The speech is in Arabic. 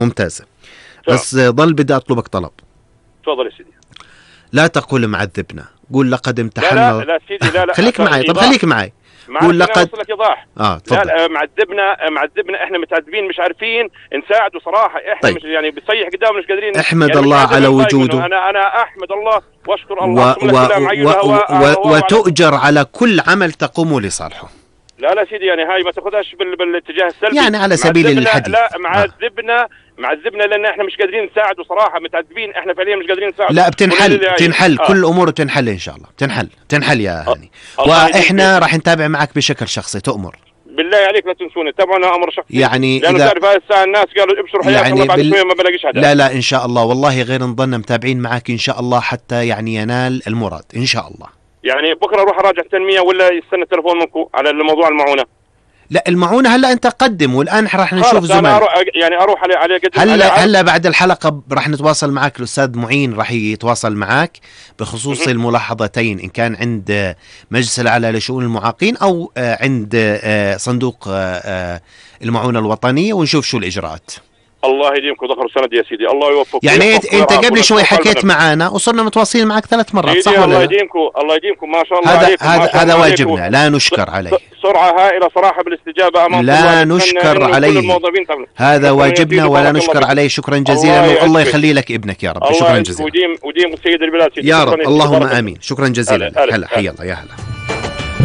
ممتازة. بس ضل بدي أطلبك طلب. تفضل يا سيدي. لا تقول معذبنا، قول لقد امتحنا. لا سيدي لا خليك معي. طب خليك معي. قول لقد لك إيضاح. لا معذبنا، احنا متعذبين مش عارفين نساعده صراحة. احنا طيب. مش يعني بتصيح قدام مش قادرين. احمد يعني الله على وجوده. انا احمد الله واشكر الله وتؤجر على كل عمل تقوم لصالحه. لا سيدي، يعني هاي ما تاخذهاش بالاتجاه السلبي. يعني على سبيل الحديث. لا معذبنا لان احنا مش قادرين نساعده صراحه، متعذبين احنا فعليا مش قادرين نساعده. لا بتنحل كل الامور بتنحل ان شاء الله. بتنحل يا هاني. واحنا راح نتابع معك بشكل شخصي. تؤمر بالله عليك لا تنسوني، تابعونا امر شخصي. يعني لانه تعرف هاي الساعه الناس قالوا ابشروا حياك يعني الله بعد شويه ما بلاقيش حدا. لا ان شاء الله والله غير نضلنا متابعين معك ان شاء الله حتى يعني ينال المراد ان شاء الله. يعني بكره اروح اراجع التنميه ولا يستنى التليفون منكم على الموضوع المعونه؟ لا المعونة هلا انت قدم، والان راح نشوف زمان. يعني اروح على قدم. هلا بعد الحلقة راح نتواصل معك، الاستاذ معين راح يتواصل معك بخصوص الملاحظتين ان كان عند مجلس الاعلى لشؤون المعاقين او عند صندوق المعونة الوطنية، ونشوف شو الاجراءات. الله يديمكم ظهر سند يا سيدي، الله يوفقكم. يعني انت قبل شوي حكيت معنا وصرنا متواصلين معك 3 مرات صح ولا الله يديمكم ما شاء الله عليكم. هذا واجبنا، لا نشكر عليه. سرعة هائلة صراحة بالاستجابة أمام لا نشكر عليه. هذا واجبنا ولا نشكر عليه. شكرا جزيلا والله يخلي لك ابنك يا رب. شكرا جزيلا. وديم سيد البلاد يا رب. اللهم آمين. شكرا جزيلا. هلا حي الله يا هلا.